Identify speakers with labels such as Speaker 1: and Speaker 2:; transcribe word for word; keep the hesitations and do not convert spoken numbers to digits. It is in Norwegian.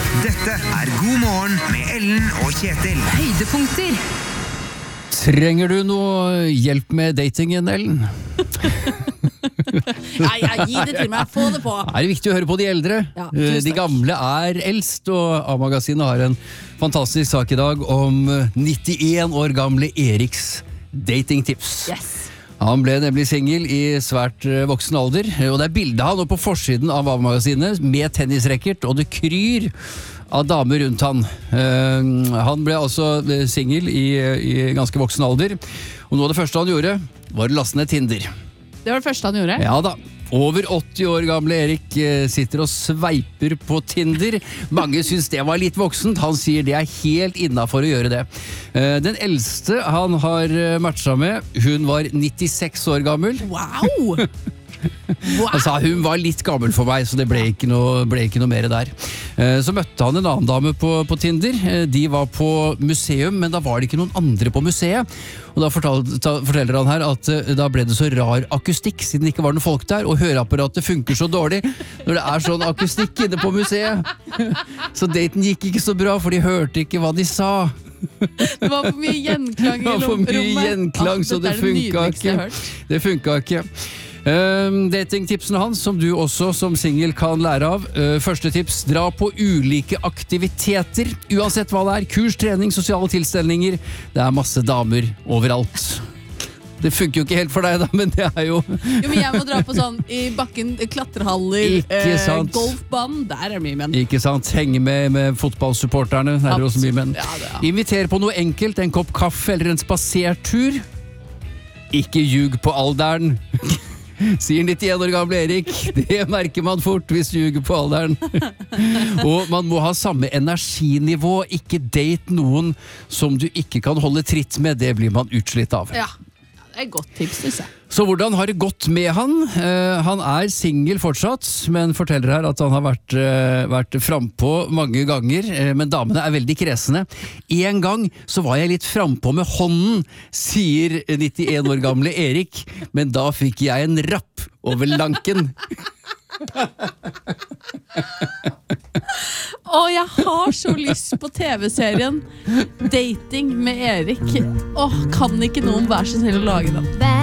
Speaker 1: Dette er God morgen med Ellen og Kjetil.
Speaker 2: Høydepunkter.
Speaker 3: Trenger du noe hjelp med datingen, Ellen?
Speaker 2: Ja, ja, gi det til meg, få det på.
Speaker 3: Er det viktig å høre på de eldre?
Speaker 2: Ja, tusen takk.
Speaker 3: De gamle er eldst, og A-magasinet har en fantastisk sak i dag om nittien år gamle Eriks datingtips.
Speaker 2: Yes.
Speaker 3: Han ble nemlig singel i svært eh, voksen alder, og det er bildet av han på forsiden av A-magasinet med tennisracket, og det kryr av damer rundt han. Eh, han ble altså singel i, i ganske voksen alder, og noe av det første han gjorde var å laste ned Tinder.
Speaker 2: Det var det første han gjorde.
Speaker 3: Ja da. Over åtti år gamle Erik eh, sitter og sveiper på Tinder. Mange syns det var litt voksent. Han sier det er helt innenfor å gjøre det. Eh, den eldste han har eh, matcha med, hun var nittiseks år gammel.
Speaker 2: Wow! Wow.
Speaker 3: Han sa hun var litt gammel for meg, så det ble ikke noe, ble ikke noe mer der. Eh, så møtte han en annen dame på, på Tinder. Eh, de var på museum, men da var det ikke noen andre på museet. Og da fortal, ta, forteller han her at eh, da ble det så rar akustikk, siden det ikke var noen folk der, og høreapparatet funker så dårlig når det er sånn akustikk inne på museet. Så daten gikk ikke så bra, for de hørte ikke hva de sa.
Speaker 2: Det var for mye gjenklang i
Speaker 3: Det var for mye
Speaker 2: rommet.
Speaker 3: gjenklang, så det funka ikke. Det funka ikke. Uh, datingtipsene hans, som du også som single kan lære av. Uh, første tips, dra på ulike aktiviteter. Uansett hva det er. Kurs, trening, sosiale tilstelninger. Det er masse damer overalt. Det funker jo ikke helt for deg da, men det er jo...
Speaker 2: Jo, men jeg må dra på sånn i bakken, klatrehaller,
Speaker 3: Ikke sant.
Speaker 2: eh, golfbanen, der er mye menn.
Speaker 3: Ikke sant? Henge med, med fotballsupporterne. Der er det også mye menn.
Speaker 2: Ja, det er.
Speaker 3: Inviter på noe enkelt, en kopp kaffe eller en spasertur. Ikke ljug på alderen. Sier nittien år gamle Erik. Det merker man fort hvis du ljuger på alderen. Og man må ha samme energinivå. Ikke date noen som du ikke kan holde tritt med. Det blir man utslitt av.
Speaker 2: Ja, det er et godt tips, synes jeg.
Speaker 3: Så hvordan har det gått med han? Uh, han er single fortsatt, men forteller her at han har vært, uh, vært frempå mange ganger, uh, men damene er veldig kresende. En gang så var jeg litt frempå med hånden, sier nittien år gamle Erik, men da fikk jeg en rapp over lanken.
Speaker 2: Å, jeg har så lyst på tv-serien Dating med Erik. Åh, kan ikke noen være så snill å lage den?